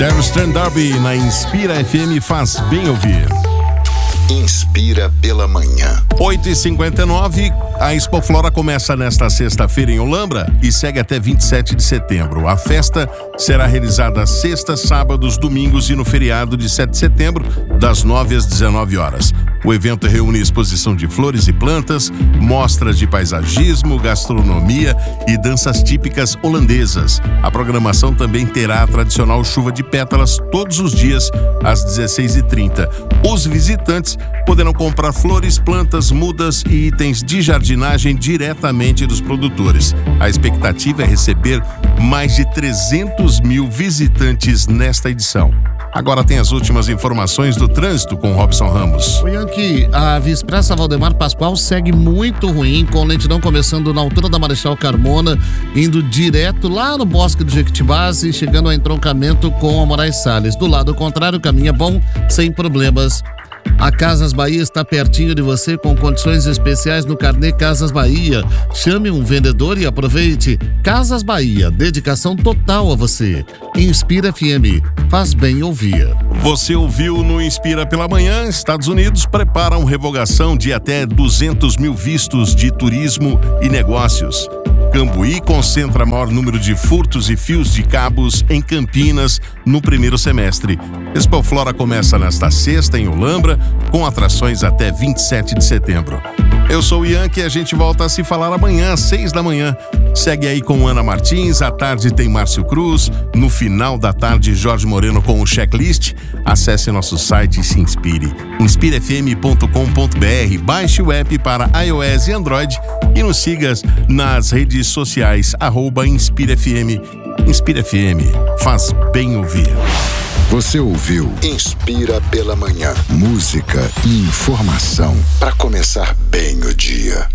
Terence Darby na Inspira FM faz bem ouvir. Inspira pela manhã. 8h59, a Expoflora começa nesta sexta-feira em Olambra e segue até 27 de setembro. A festa será realizada sextas, sábados, domingos e no feriado de 7 de setembro, das 9 às 19 horas. O evento reúne exposição de flores e plantas, mostras de paisagismo, gastronomia e danças típicas holandesas. A programação também terá a tradicional chuva de pétalas todos os dias às 16h30. Os visitantes poderão comprar flores, plantas, mudas e itens de jardinagem diretamente dos produtores. A expectativa é receber mais de 300 mil visitantes nesta edição. Agora tem as últimas informações do trânsito com Robson Ramos. O Yankee, a Via Expressa Valdemar Pascoal segue muito ruim, com lentidão começando na altura da Marechal Carmona, indo direto lá no Bosque do Jequitibás e chegando ao entroncamento com a Moraes Salles. Do lado contrário, o caminho é bom, sem problemas. A Casas Bahia está pertinho de você com condições especiais no carnê Casas Bahia. Chame um vendedor e aproveite. Casas Bahia, dedicação total a você. Inspira FM, faz bem ouvir. Você ouviu no Inspira pela Manhã, Estados Unidos preparam revogação de até 200 mil vistos de turismo e negócios. Cambuí concentra maior número de furtos e fios de cabos em Campinas no primeiro semestre. Expoflora começa nesta sexta em Olambra, com atrações até 27 de setembro. Eu sou o Yankee e a gente volta a se falar amanhã, às 6 da manhã. Segue aí com Ana Martins, à tarde tem Márcio Cruz, no final da tarde Jorge Moreno com o checklist. Acesse nosso site e se inspire. inspirefm.com.br, baixe o app para iOS e Android e nos siga nas redes sociais, @InspiraFM. Inspira FM, faz bem ouvir. Você ouviu Inspira pela Manhã. Música e informação para começar bem o dia.